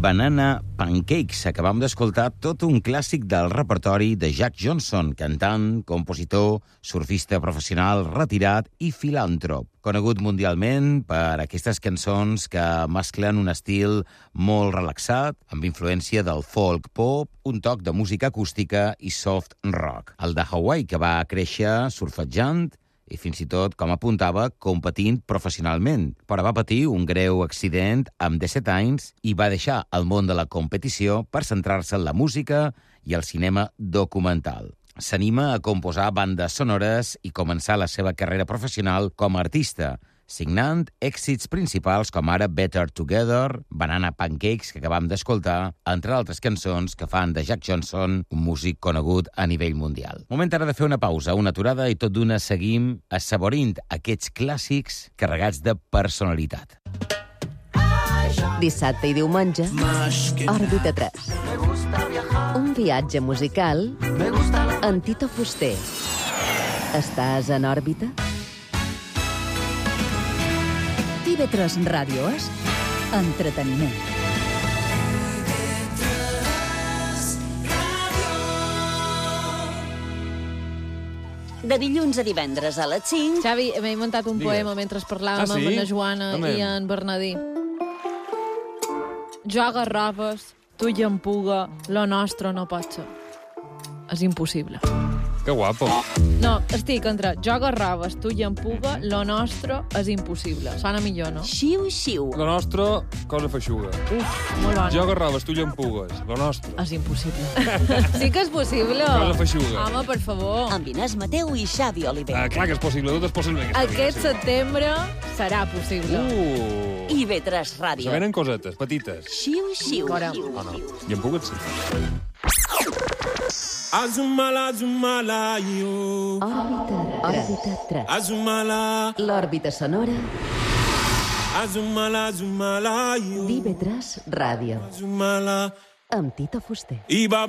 Banana Pancakes. Acabam d'escoltar tot un clàssic del repertori de Jack Johnson, cantant, compositor, surfista professional, retirat i filàntrop. Conegut mundialment per aquestes cançons que mesclen un estil molt relaxat, amb influència del folk pop, un toc de música acústica i soft rock. El de Hawaii, que va créixer surfejant i fins i tot, com apuntava, competint professionalment. Però va patir un greu accident amb 17 anys i va deixar el món de la competició per centrar-se en la música i el cinema documental. S'anima a composar bandes sonores i començar la seva carrera professional com a artista, signant èxits principals com ara Better Together, Banana Pancakes, que acabam d'escoltar, entre altres cançons que fan de Jack Johnson un músic conegut a nivell mundial. Moment ara de fer una pausa, una aturada, i tot d'una seguim assaborint aquests clàssics carregats de personalitat. Dissabte i diumenge, Òrbita 3. Un viatge musical amb Tito Fuster. Estàs en òrbita? TV3 Ràdio és entreteniment. De dilluns a divendres a les 5... Xavi, m'he inventat un poema mentre parlàvem amb na Joana i en Bernadí. Jo agarraves, tu i empuga, lo nostre no pot ser. És impossible. Que guapo. No, estic entre jo agarraves, tu i empuga, lo nostre és impossible. Sona millor, no? Xiu, xiu. Lo nostre, cosa feixuga. Uf, molt bona. Jo agarraves, tu llampugues. Lo nostre. És impossible. Sí que és possible. Cosa feixuga. Home, per favor. Amb Inés Mateu i Xavi Oliver. Clar que és possible, tot és possible. Aquest setembre serà possible. IB3 Ràdio. Se venen cosetes, petites. Xiu, xiu. Fora. Oh, no. Llampugues, sí. Òrbita 3. L'òrbita sonora d'IB3 Ràdio. Amb Tito Fuster.